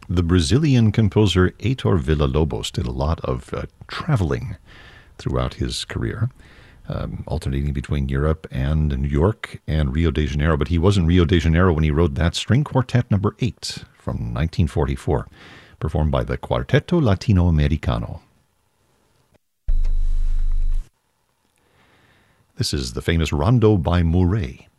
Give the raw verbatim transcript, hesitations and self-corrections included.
The Brazilian composer Heitor Villa-Lobos did a lot of uh, traveling throughout his career, um, alternating between Europe and New York and Rio de Janeiro. But he was in Rio de Janeiro when he wrote that String Quartet number eight from nineteen forty-four, performed by the Quarteto Latinoamericano. This is the famous Rondo by Mouret.